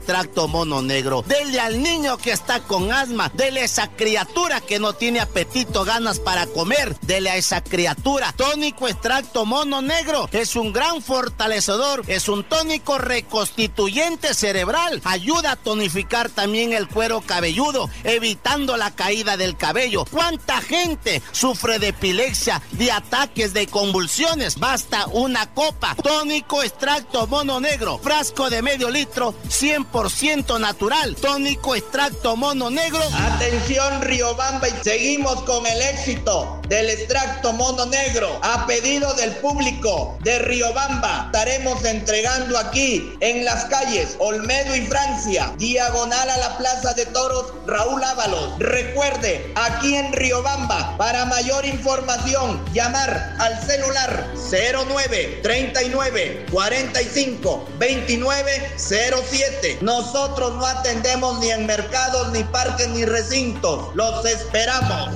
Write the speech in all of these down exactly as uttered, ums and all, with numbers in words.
Extracto Mono Negro. Dele al niño que está con asma, dele a esa criatura que no tiene apetito, ganas para comer, dele a esa criatura Tónico Extracto Mono Negro. Es un gran fortalecedor, es un tónico reconstituyente cerebral, ayuda a tonificar también el cuero cabelludo, evitando la caída del cabello. ¿Cuánta gente sufre de epilepsia, de ataques, de convulsiones? Basta una copa. Tónico Extracto Mono Negro, frasco de medio litro, cien por ciento natural. Tónico Extracto Mono Negro. Atención Riobamba, y seguimos con el éxito del Extracto Mono Negro. A pedido del público de Riobamba, estaremos entregando aquí en las calles Olmedo y Francia, diagonal a la Plaza de Toros Raúl Ábalos. Recuerde, aquí en Riobamba, para mayor información, llamar al celular cero nueve treinta y nueve cuarenta y cinco veintinueve cero siete. Nosotros no atendemos ni en mercados, ni parques, ni recintos. Los esperamos.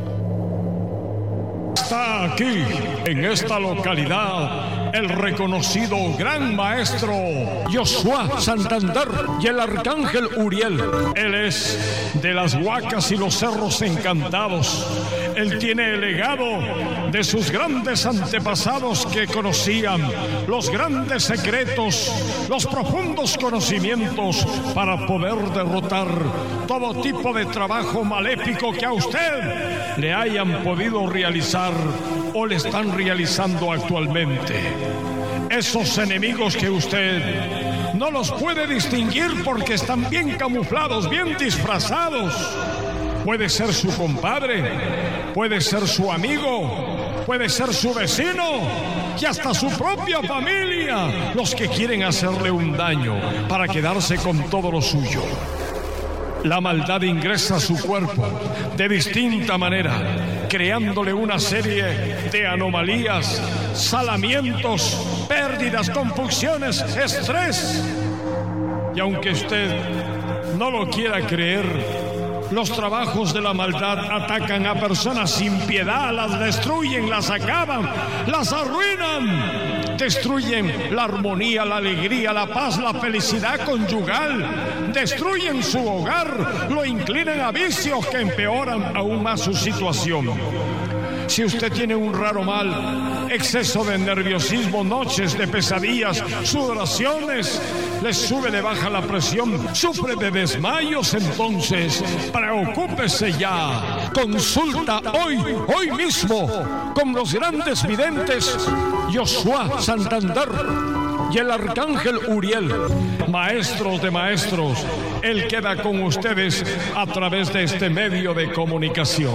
Está aquí, en esta localidad, el reconocido gran maestro Joshua Santander y el arcángel Uriel. Él es de las Huacas y los Cerros Encantados. Él tiene el legado de sus grandes antepasados que conocían los grandes secretos, los profundos conocimientos para poder derrotar todo tipo de trabajo maléfico que a usted le hayan podido realizar o le están realizando actualmente. Esos enemigos que usted no los puede distinguir porque están bien camuflados, bien disfrazados. Puede ser su compadre, puede ser su amigo, puede ser su vecino y hasta su propia familia, los que quieren hacerle un daño para quedarse con todo lo suyo. La maldad ingresa a su cuerpo de distinta manera, creándole una serie de anomalías, salamientos, pérdidas, confusiones, estrés. Y aunque usted no lo quiera creer, los trabajos de la maldad atacan a personas sin piedad, las destruyen, las acaban, las arruinan, destruyen la armonía, la alegría, la paz, la felicidad conyugal, destruyen su hogar, lo inclinan a vicios que empeoran aún más su situación. Si usted tiene un raro mal, exceso de nerviosismo, noches de pesadillas, sudoraciones, le sube, le baja la presión, sufre de desmayos, entonces preocúpese ya. Consulta hoy, hoy mismo, con los grandes videntes Joshua Santander y el arcángel Uriel, maestros de maestros. Él queda con ustedes a través de este medio de comunicación.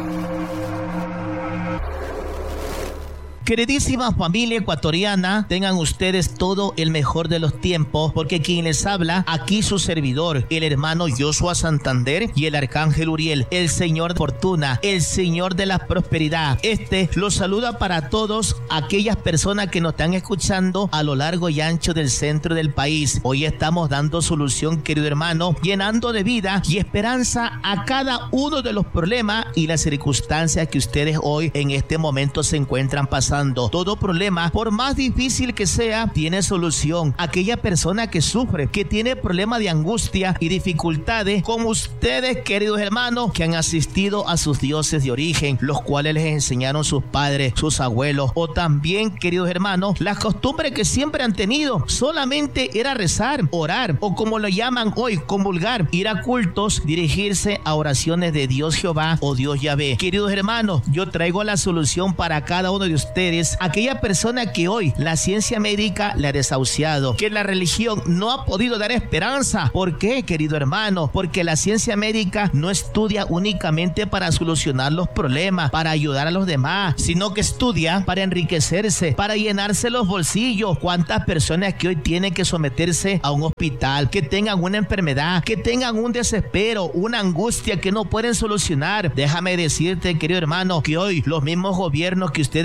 Queridísima familia ecuatoriana, tengan ustedes todo el mejor de los tiempos, porque quien les habla, aquí su servidor, el hermano Joshua Santander y el arcángel Uriel, el señor de fortuna, el señor de la prosperidad. Este los saluda para todos aquellas personas que nos están escuchando a lo largo y ancho del centro del país. Hoy estamos dando solución, querido hermano, llenando de vida y esperanza a cada uno de los problemas y las circunstancias que ustedes hoy en este momento se encuentran pasando. Todo problema, por más difícil que sea, tiene solución. Aquella persona que sufre, que tiene problemas de angustia y dificultades, como ustedes, queridos hermanos, que han asistido a sus dioses de origen, los cuales les enseñaron sus padres, sus abuelos, o también, queridos hermanos, las costumbres que siempre han tenido, solamente era rezar, orar, o como lo llaman hoy, comulgar, ir a cultos, dirigirse a oraciones de Dios Jehová o Dios Yahvé. Queridos hermanos, yo traigo la solución para cada uno de ustedes. Aquella persona que hoy la ciencia médica le ha desahuciado, que la religión no ha podido dar esperanza. ¿Por qué, querido hermano? Porque la ciencia médica no estudia únicamente para solucionar los problemas, para ayudar a los demás, sino que estudia para enriquecerse, para llenarse los bolsillos. ¿Cuántas personas que hoy tienen que someterse a un hospital, que tengan una enfermedad, que tengan un desespero, una angustia que no pueden solucionar? Déjame decirte, querido hermano, que hoy los mismos gobiernos que ustedes eligen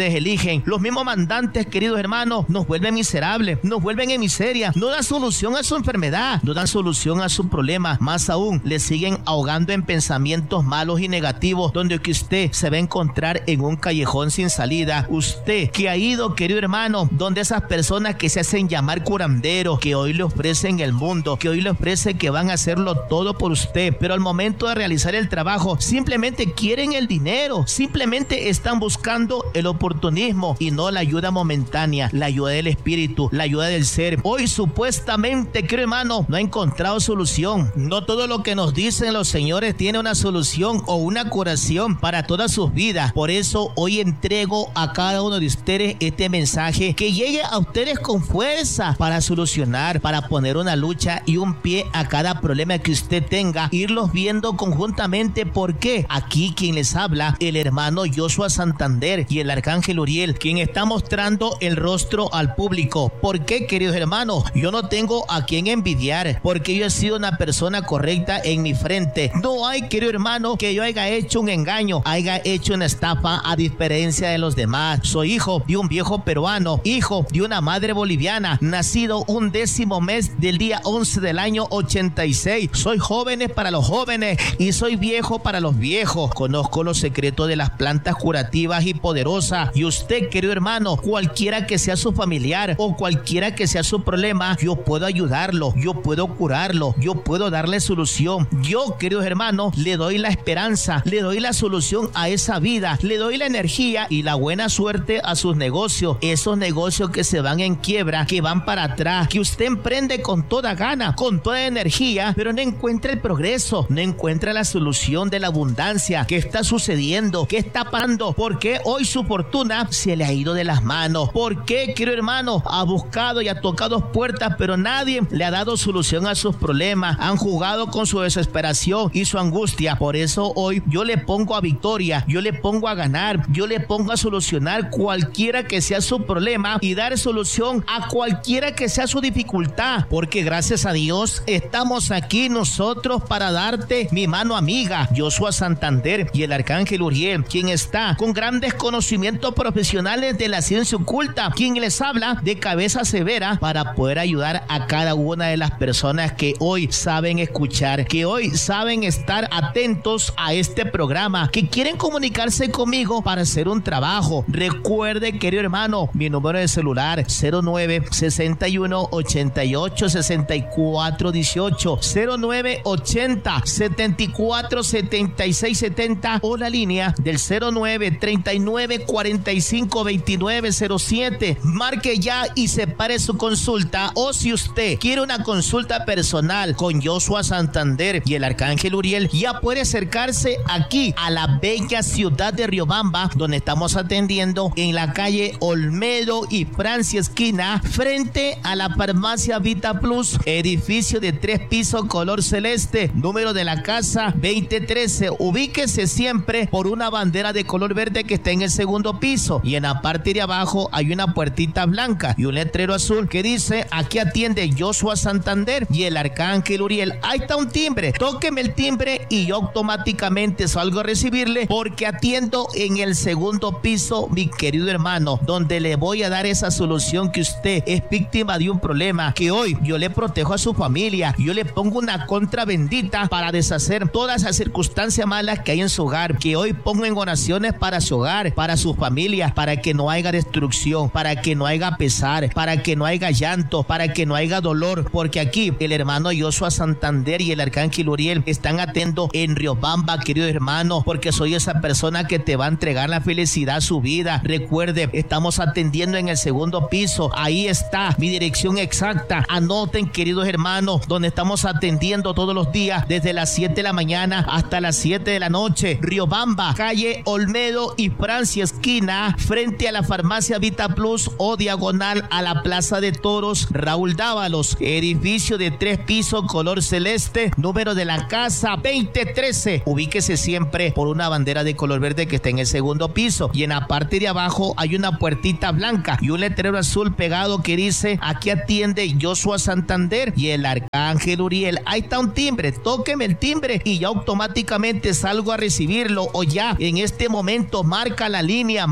afligen. Los mismos mandantes, queridos hermanos, nos vuelven miserables, nos vuelven en miseria, no dan solución a su enfermedad, no dan solución a su problema. Más aún, le siguen ahogando en pensamientos malos y negativos, donde que usted se va a encontrar en un callejón sin salida. Usted que ha ido, querido hermano, donde esas personas que se hacen llamar curanderos, que hoy le ofrecen el mundo, que hoy le ofrecen que van a hacerlo todo por usted, pero al momento de realizar el trabajo simplemente quieren el dinero, simplemente están buscando el oportunismo y no la ayuda momentánea, la ayuda del espíritu, la ayuda del ser. Hoy supuestamente, querido hermano, no ha encontrado solución. No todo lo que nos dicen los señores tiene una solución o una curación para todas sus vidas. Por eso hoy entrego a cada uno de ustedes este mensaje, que llegue a ustedes con fuerza para solucionar, para poner una lucha y un pie a cada problema que usted tenga, irlos viendo conjuntamente. Porque aquí quien les habla, el hermano Joshua Santander y el arcángel Uriel, quien está mostrando el rostro al público. ¿Por qué, queridos hermanos? Yo no tengo a quien envidiar, porque yo he sido una persona correcta en mi frente. No hay, querido hermano, que yo haya hecho un engaño, haya hecho una estafa, a diferencia de los demás. Soy hijo de un viejo peruano, hijo de una madre boliviana, nacido un décimo mes del día once del año ochenta y seis. Soy jóvenes para los jóvenes y soy viejo para los viejos. Conozco los secretos de las plantas curativas y poderosas. Y usted, querido hermano, cualquiera que sea su familiar o cualquiera que sea su problema, yo puedo ayudarlo, yo puedo curarlo, yo puedo darle solución. Yo, queridos hermanos, le doy la esperanza, le doy la solución a esa vida, le doy la energía y la buena suerte a sus negocios, esos negocios que se van en quiebra, que van para atrás, que usted emprende con toda gana, con toda energía, pero no encuentra el progreso, no encuentra la solución de la abundancia. ¿Qué está sucediendo? ¿Qué está pasando? ¿Por qué hoy su fortuna se le ha ido de las manos? ¿Por qué, querido hermano, ha buscado y ha tocado puertas, pero nadie le ha dado solución a sus problemas? Han jugado con su desesperación y su angustia. Por eso hoy yo le pongo a victoria, yo le pongo a ganar, yo le pongo a solucionar cualquiera que sea su problema y dar solución a cualquiera que sea su dificultad, porque gracias a Dios estamos aquí nosotros para darte mi mano amiga, Joshua Santander y el arcángel Uriel, quien está con grandes conocimientos profesionales de la ciencia oculta, quien les habla de cabeza severa para poder ayudar a cada una de las personas que hoy saben escuchar, que hoy saben estar atentos a este programa, que quieren comunicarse conmigo para hacer un trabajo. Recuerde, querido hermano, mi número de celular cero nueve sesenta y uno ochenta y ocho sesenta y cuatro dieciocho, cero nueve ochenta setenta y cuatro setenta y seis setenta o la línea del cero nueve treinta y nueve cuarenta y cinco veintinueve cero siete. Marque ya y separe su consulta, o si usted quiere una consulta personal con Joshua Santander y el arcángel Uriel, ya puede acercarse aquí a la bella ciudad de Riobamba, donde estamos atendiendo en la calle Olmedo y Francia esquina, frente a la farmacia Vita Plus, edificio de tres pisos color celeste, número de la casa veinte trece. Ubíquese siempre por una bandera de color verde que está en el segundo piso, y en la parte de abajo hay una puertita blanca y un letrero azul que dice: aquí atiende Joshua Santander y el arcángel Uriel. Ahí está un timbre, tóqueme el timbre y yo automáticamente salgo a recibirle, porque atiendo en el segundo piso, mi querido hermano, donde le voy a dar esa solución que usted es víctima de un problema, que hoy yo le protejo a su familia, yo le pongo una contra bendita para deshacer todas esas circunstancias malas que hay en su hogar, que hoy pongo en oraciones para su hogar, para su familia, para que no haya destrucción, para que no haya pesar, para que no haya llanto, para que no haya dolor, porque aquí el hermano Joshua Santander y el arcángel Uriel están atentos en Riobamba, querido hermano, porque soy esa persona que te va a entregar la felicidad a su vida. Recuerde, estamos atendiendo en el segundo piso, ahí está mi dirección exacta. Anoten, queridos hermanos, donde estamos atendiendo todos los días desde las siete de la mañana hasta las siete de la noche. Riobamba, calle Olmedo y Francia esquina, frente a la farmacia Vita Plus o diagonal a la Plaza de Toros Raúl Dávalos, edificio de tres pisos color celeste, número de la casa veinte trece. Ubíquese siempre por una bandera de color verde que está en el segundo piso, y en la parte de abajo hay una puertita blanca y un letrero azul pegado que dice: aquí atiende Joshua Santander y el arcángel Uriel. Ahí está un timbre, tóqueme el timbre y ya automáticamente salgo a recibirlo, o ya en este momento marca la línea, marca la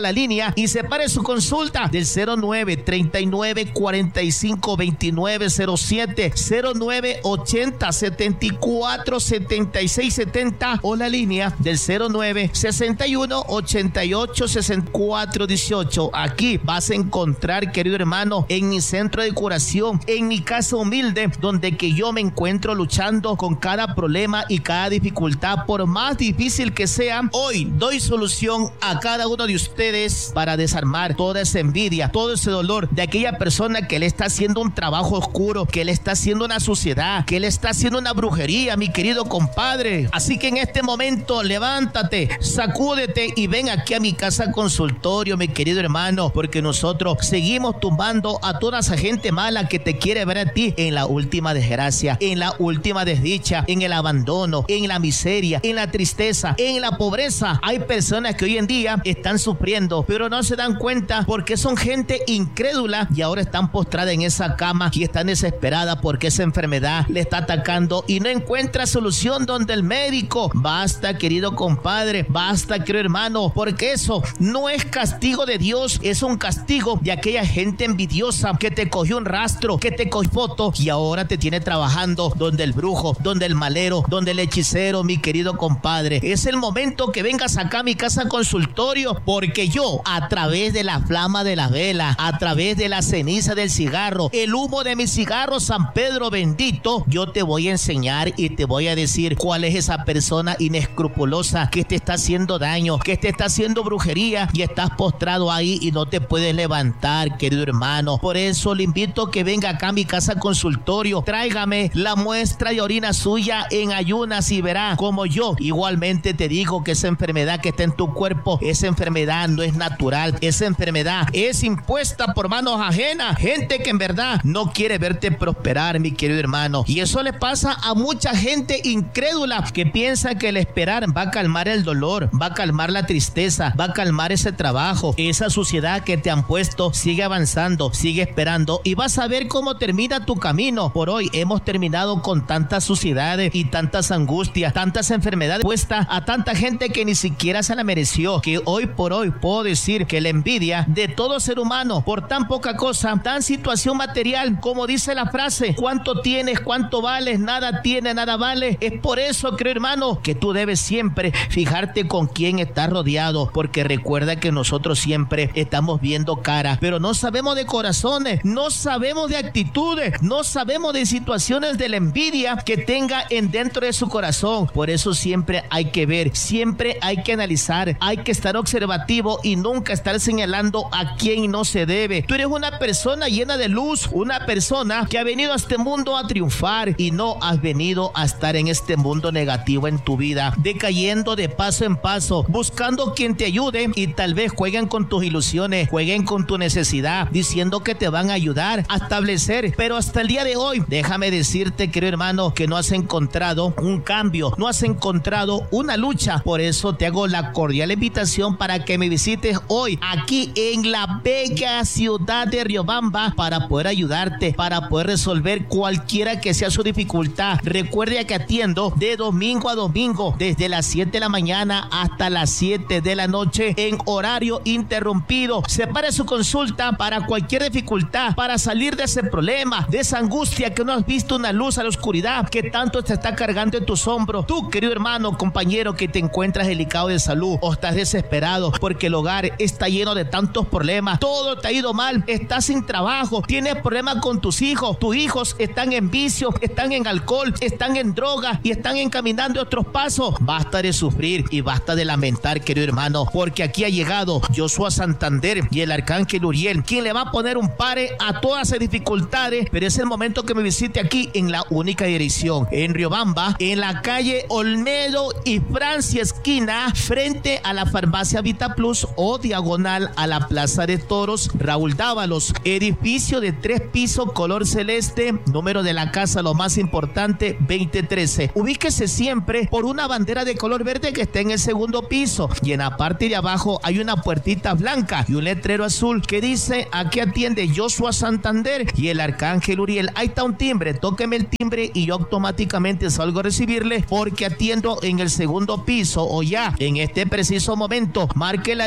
la línea y separe su consulta del cero nueve treinta y nueve cuarenta y cinco veintinueve cero siete, cero nueve ochenta setenta y cuatro setenta y seis setenta o la línea del cero nueve sesenta y uno ochenta y ocho sesenta y cuatro dieciocho. Aquí vas a encontrar, querido hermano, en mi centro de curación, en mi casa humilde, donde que yo me encuentro luchando con cada problema y cada dificultad, por más difícil que sea. Hoy doy solución a cada uno de ustedes para desarmar toda esa envidia, todo ese dolor de aquella persona que le está haciendo un trabajo oscuro, que le está haciendo una suciedad, que le está haciendo una brujería, mi querido compadre. Así que en este momento levántate, sacúdete y ven aquí a mi casa consultorio, mi querido hermano, porque nosotros seguimos tumbando a toda esa gente mala que te quiere ver a ti en la última desgracia, en la última desdicha, en el abandono, en la miseria, en la tristeza, en la pobreza. Hay personas que hoy en día están sufriendo, pero no se dan cuenta porque son gente incrédula y ahora están postradas en esa cama y están desesperadas porque esa enfermedad le está atacando y no encuentra solución donde el médico. Basta, querido compadre, basta, querido hermano, porque eso no es castigo de Dios, es un castigo de aquella gente envidiosa que te cogió un rastro, que te cogió foto y ahora te tiene trabajando donde el brujo, donde el malero, donde el hechicero, mi querido compadre. Es el momento que vengas acá a mi casa consultorio, porque yo, a través de la flama de la vela, a través de la ceniza del cigarro, el humo de mi cigarro San Pedro bendito, yo te voy a enseñar y te voy a decir cuál es esa persona inescrupulosa que te está haciendo daño, que te está haciendo brujería y estás postrado ahí y no te puedes levantar, querido hermano. Por eso le invito a que venga acá a mi casa consultorio, tráigame la muestra de orina suya en ayunas y verá como yo igualmente te digo que esa enfermedad que está en tu cuerpo, esa enfermedad no es natural, esa enfermedad es impuesta por manos ajenas, gente que en verdad no quiere verte prosperar, mi querido hermano. Y eso le pasa a mucha gente incrédula que piensa que el esperar va a calmar el dolor, va a calmar la tristeza, va a calmar ese trabajo, esa suciedad que te han puesto. Sigue avanzando, sigue esperando y vas a ver cómo termina tu camino. Por hoy hemos terminado con tantas suciedades y tantas angustias, tantas enfermedades puestas a tanta gente que ni siquiera se la mereció, que hoy por hoy puedo decir que la envidia de todo ser humano por tan poca cosa, tan situación material, como dice la frase, cuánto tienes, cuánto vales, nada tiene, nada vale. Es por eso, creo hermano, que tú debes siempre fijarte con quién estás rodeado, porque recuerda que nosotros siempre estamos viendo caras, pero no sabemos de corazones, no sabemos de actitudes, no sabemos de situaciones de la envidia que tenga en dentro de su corazón. Por eso siempre hay que ver, siempre hay que analizar, hay que estar observativo y nunca estar señalando a quien no se debe. Tú eres una persona llena de luz, una persona que ha venido a este mundo a triunfar y no has venido a estar en este mundo negativo en tu vida, decayendo de paso en paso, buscando quien te ayude y tal vez jueguen con tus ilusiones, jueguen con tu necesidad, diciendo que te van a ayudar a establecer, pero hasta el día de hoy, déjame decirte, querido hermano, que no has encontrado un cambio, no has encontrado una lucha. Por eso te hago la cordial invitación para que me visites hoy aquí en la bella ciudad de Riobamba para poder ayudarte, para poder resolver cualquiera que sea su dificultad. Recuerde que atiendo de domingo a domingo desde las siete de la mañana hasta las siete de la noche en horario interrumpido. Separe su consulta para cualquier dificultad, para salir de ese problema, de esa angustia que no has visto una luz a la oscuridad que tanto te está cargando en tus hombros. Tú, querido hermano, compañero, que te encuentras delicado de salud o estás desesperado porque el hogar está lleno de tantos problemas, todo te ha ido mal, estás sin trabajo, tienes problemas con tus hijos, tus hijos están en vicio, están en alcohol, están en droga y están encaminando otros pasos. Basta de sufrir y basta de lamentar, querido hermano, porque aquí ha llegado Joshua Santander y el arcángel Uriel, quien le va a poner un pare a todas esas dificultades. Pero es el momento que me visite aquí en la única dirección, en Riobamba, en la calle Olmedo y Francia esquina, frente a la farmacia Vita Plus o diagonal a la Plaza de Toros Raúl Dávalos, edificio de tres pisos color celeste, número de la casa, lo más importante, veinte trece. Ubíquese siempre por una bandera de color verde que está en el segundo piso y en la parte de abajo hay una puertita blanca y un letrero azul que dice: aquí atiende Joshua Santander y el arcángel Uriel. Ahí está un timbre, tóqueme el timbre y yo automáticamente salgo a recibirle, porque atiendo en el segundo piso o ya en este preciso momento. Marque la línea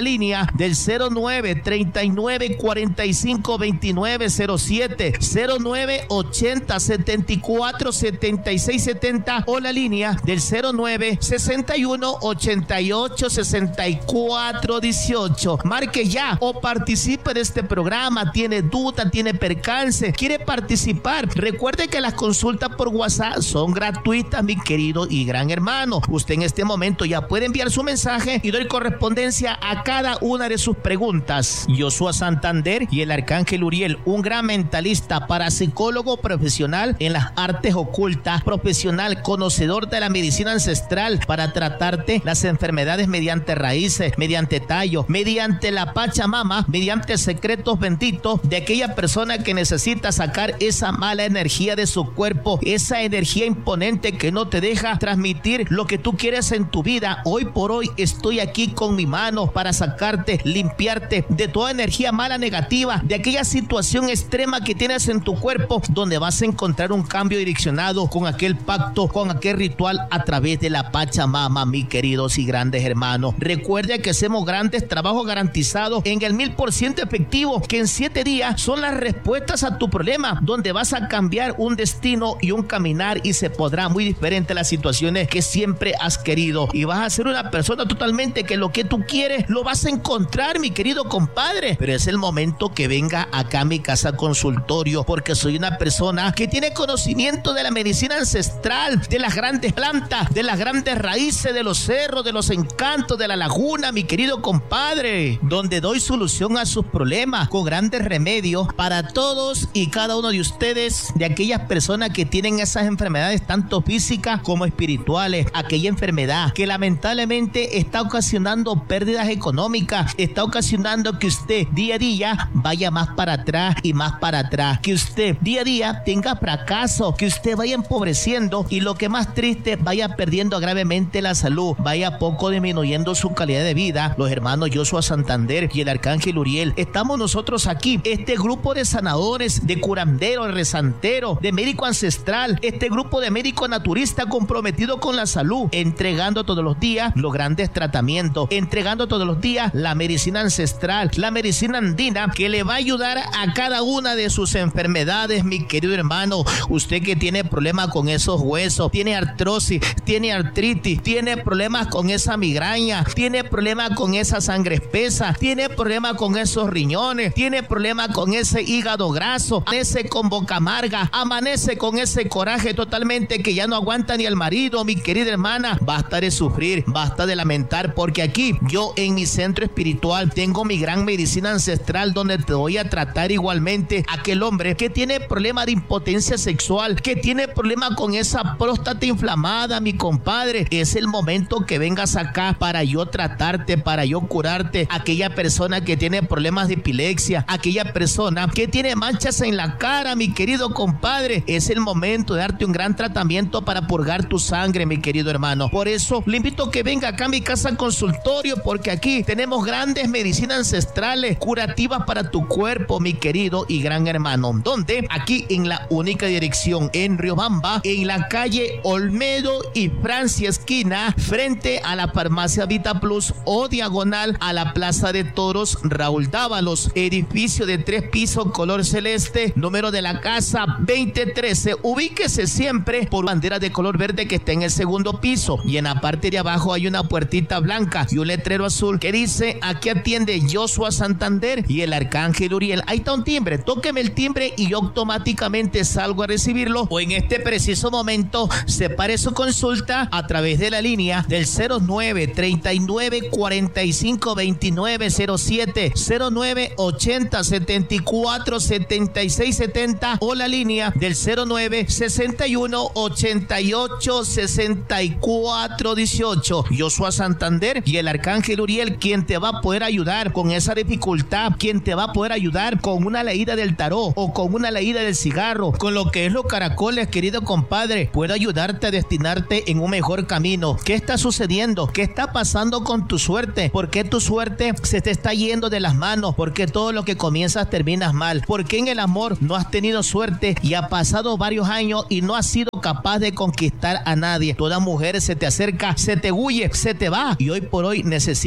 línea del cero nueve treinta y nueve cuarenta y cinco veintinueve cero siete, cero nueve ochenta setenta y cuatro setenta y seis setenta o la línea del cero nueve sesenta y uno ochenta y ocho sesenta y cuatro dieciocho. Marque ya o participe de este programa. Tiene duda, tiene percance, quiere participar. Recuerde que las consultas por WhatsApp son gratuitas, mi querido y gran hermano. Usted en este momento ya puede enviar su mensaje y doy correspondencia a cada una de sus preguntas. Joshua Santander y el Arcángel Uriel, un gran mentalista, parapsicólogo profesional en las artes ocultas, profesional conocedor de la medicina ancestral para tratarte las enfermedades mediante raíces, mediante tallo, mediante la Pachamama, mediante secretos benditos de aquella persona que necesita sacar esa mala energía de su cuerpo, esa energía imponente que no te deja transmitir lo que tú quieres en tu vida. Hoy por hoy estoy aquí con mi mano para sacarte, limpiarte de toda energía mala, negativa, de aquella situación extrema que tienes en tu cuerpo, donde vas a encontrar un cambio direccionado con aquel pacto, con aquel ritual a través de la Pachamama, mis queridos y grandes hermanos. Recuerda que hacemos grandes trabajos garantizados en el mil por ciento efectivo, que en siete días son las respuestas a tu problema, donde vas a cambiar un destino y un caminar y se podrá muy diferente a las situaciones que siempre has querido, y vas a ser una persona totalmente que lo que tú quieres lo vas a encontrar, mi querido compadre. Pero es el momento que venga acá a mi casa consultorio, porque soy una persona que tiene conocimiento de la medicina ancestral, de las grandes plantas, de las grandes raíces, de los cerros, de los encantos, de la laguna, mi querido compadre, donde doy solución a sus problemas con grandes remedios para todos y cada uno de ustedes, de aquellas personas que tienen esas enfermedades tanto físicas como espirituales, aquella enfermedad que lamentablemente está ocasionando pérdidas económicas, está ocasionando que usted día a día vaya más para atrás y más para atrás, que usted día a día tenga fracaso, que usted vaya empobreciendo y lo que más triste, vaya perdiendo gravemente la salud, vaya poco disminuyendo su calidad de vida. Los hermanos Joshua Santander y el Arcángel Uriel, estamos nosotros aquí, este grupo de sanadores, de curanderos, de resanteros, de médico ancestral, este grupo de médico naturista comprometido con la salud, entregando todos los días los grandes tratamientos, entregando todos los días la medicina ancestral, la medicina andina, que le va a ayudar a cada una de sus enfermedades, mi querido hermano. Usted que tiene problemas con esos huesos, tiene artrosis, tiene artritis, tiene problemas con esa migraña, tiene problemas con esa sangre espesa, tiene problemas con esos riñones, tiene problemas con ese hígado graso, amanece con boca amarga, amanece con ese coraje totalmente que ya no aguanta ni el marido, mi querida hermana, basta de sufrir, basta de lamentar, porque aquí yo en mi centro espiritual tengo mi gran medicina ancestral, donde te voy a tratar igualmente aquel hombre que tiene problema de impotencia sexual, que tiene problema con esa próstata inflamada, mi compadre. Es el momento que vengas acá para yo tratarte, para yo curarte. Aquella persona que tiene problemas de epilepsia, aquella persona que tiene manchas en la cara, mi querido compadre, es el momento de darte un gran tratamiento para purgar tu sangre, mi querido hermano. Por eso le invito a que venga acá a mi casa consultorio, porque aquí tenemos grandes medicinas ancestrales curativas para tu cuerpo, mi querido y gran hermano, donde aquí en la única dirección en Riobamba, en la calle Olmedo y Francia esquina, frente a la farmacia Vita Plus o diagonal a la Plaza de Toros Raúl Dávalos, edificio de tres pisos color celeste, número de la casa veinte trece. Ubíquese siempre por bandera de color verde que está en el segundo piso, y en la parte de abajo hay una puertita blanca y un letrero azul que dice: aquí atiende Joshua Santander y el Arcángel Uriel. Ahí está un timbre, tóqueme el timbre y yo automáticamente salgo a recibirlo, o en este preciso momento separe su consulta a través de la línea del cero nueve treinta y nueve cuarenta y cinco veintinueve cero siete, cero nueve ochenta setenta y cuatro setenta y seis setenta o la línea del cero nueve sesenta y uno ochenta y ocho sesenta y cuatro dieciocho. Joshua Santander y el Arcángel Uriel, quien te va a poder ayudar con esa dificultad, quien te va a poder ayudar con una leída del tarot o con una leída del cigarro, con lo que es los caracoles, querido compadre. Puedo ayudarte a destinarte en un mejor camino. ¿Qué está sucediendo? ¿Qué está pasando con tu suerte? ¿Por qué tu suerte se te está yendo de las manos? ¿Por qué todo lo que comienzas terminas mal? ¿Por qué en el amor no has tenido suerte y ha pasado varios años y no has sido capaz de conquistar a nadie? Toda mujer se te acerca, se te huye, se te va, y hoy por hoy necesitas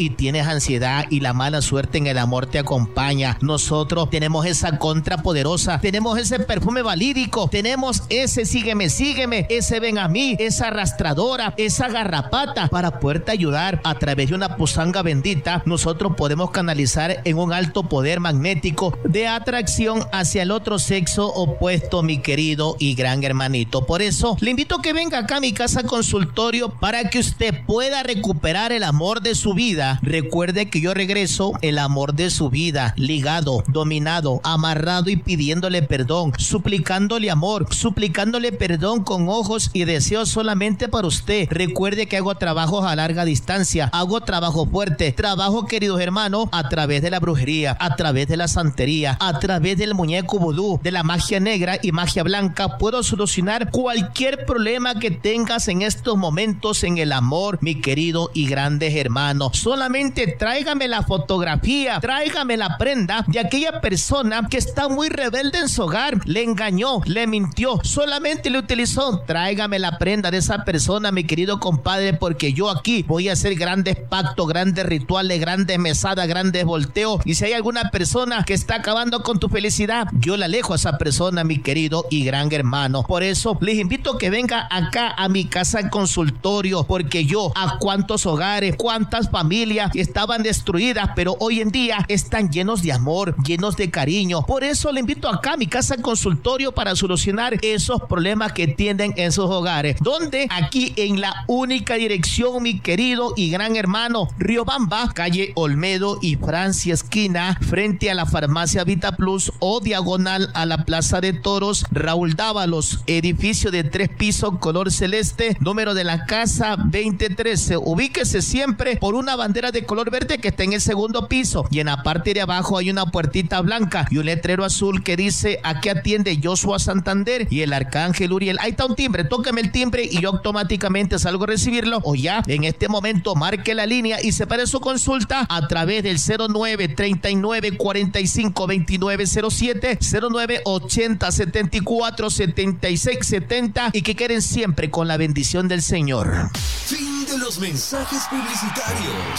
y tienes ansiedad y la mala suerte en el amor te acompaña, nosotros tenemos esa contra poderosa, tenemos ese perfume valídico, tenemos ese sígueme, sígueme, ese ven a mí, esa arrastradora, esa garrapata para poderte ayudar a través de una pusanga bendita. Nosotros podemos canalizar en un alto poder magnético de atracción hacia el otro sexo opuesto, mi querido y gran hermanito. Por eso le invito a que venga acá a mi casa consultorio para que usted pueda recuperar el amor de su vida. Recuerde que yo regreso el amor de su vida, ligado, dominado, amarrado y pidiéndole perdón, suplicándole amor, suplicándole perdón con ojos y deseos solamente para usted. Recuerde que hago trabajos a larga distancia, hago trabajo fuerte, trabajo, queridos hermanos, a través de la brujería, a través de la santería, a través del muñeco vudú, de la magia negra y magia blanca. Puedo solucionar cualquier problema que tengas en estos momentos en el amor, mi querido y grandes hermanos. Solamente tráigame la fotografía, tráigame la prenda de aquella persona que está muy rebelde en su hogar, le engañó, le mintió, solamente le utilizó. Tráigame la prenda de esa persona, mi querido compadre, porque yo aquí voy a hacer grandes pactos, grandes rituales, grandes mesadas, grandes volteos. Y si hay alguna persona que está acabando con tu felicidad, yo la alejo a esa persona, mi querido y gran hermano. Por eso les invito a que venga acá a mi casa consultorio, porque yo a cuántos hogares, cuántas familias estaban destruidas, pero hoy en día están llenos de amor, llenos de cariño. Por eso le invito acá a mi casa consultorio para solucionar esos problemas que tienen en sus hogares. Donde aquí en la única dirección, mi querido y gran hermano, Riobamba, calle Olmedo y Francia esquina, frente a la farmacia Vita Plus o diagonal a la Plaza de Toros, Raúl Dávalos, edificio de tres pisos, color celeste, número de la casa veinte trece. Ubíquese siempre por una bandera de color verde que está en el segundo piso, y en la parte de abajo hay una puertita blanca y un letrero azul que dice: aquí atiende Joshua Santander y el arcángel Uriel. Ahí está un timbre, tóqueme el timbre y yo automáticamente salgo a recibirlo, o ya en este momento marque la línea y separe su consulta a través del cero nueve treinta y nueve cuarenta y cinco veintinueve cero siete, cero nueve ochenta setenta y cuatro setenta y seis setenta, y que queden siempre con la bendición del Señor. Fin de los mensajes publicitarios.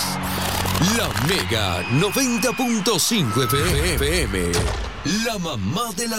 La Mega noventa punto cinco F M, la mamá de la